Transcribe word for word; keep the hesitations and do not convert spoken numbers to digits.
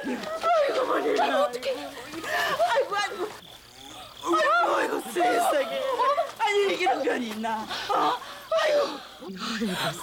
아이고 머리가 어떻게? 아이고 아이고. 아이고 아이고 세상에. 아니 이런 변이 있나? 어? 아이고.